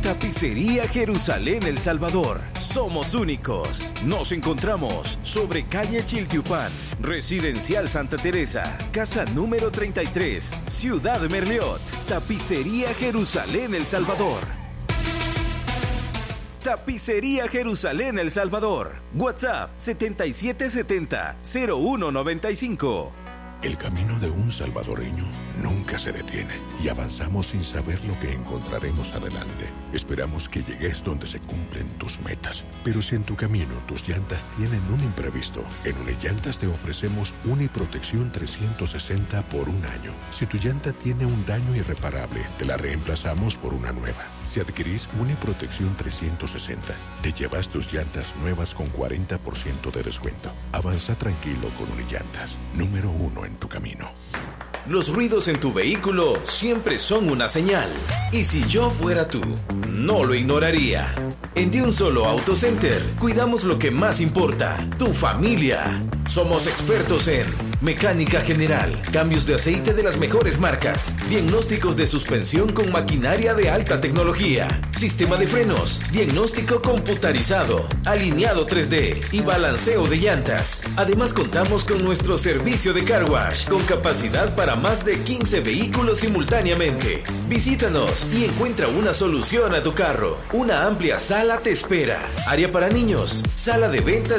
Tapicería Jerusalén El Salvador. Somos únicos. Nos encontramos sobre calle Chiltiupán, Residencial Santa Teresa, casa número 33, Ciudad Merliot. Tapicería Jerusalén El Salvador. Tapicería Jerusalén El Salvador. WhatsApp 7770-0195. El camino de un salvadoreño nunca se detiene y avanzamos sin saber lo que encontraremos adelante. Esperamos que llegues donde se cumplen tus metas. Pero si en tu camino tus llantas tienen un imprevisto, en Unillantas te ofrecemos Uniprotección 360 por un año. Si tu llanta tiene un daño irreparable, te la reemplazamos por una nueva. Si adquirís Uniprotección 360, te llevas tus llantas nuevas con 40% de descuento. Avanza tranquilo con Unillantas, número 1 en tu camino. Los ruidos en tu vehículo siempre son una señal. Y si yo fuera tú, no lo ignoraría. En De Un Solo Auto Center, cuidamos lo que más importa, tu familia. Somos expertos en mecánica general, cambios de aceite de las mejores marcas, diagnósticos de suspensión con maquinaria de alta tecnología, sistema de frenos, diagnóstico computarizado, alineado 3D y balanceo de llantas. Además contamos con nuestro servicio de car wash con capacidad para más de 15 vehículos simultáneamente. Visítanos y encuentra una solución a tu carro. Una amplia sala te espera. Área para niños, sala de ventas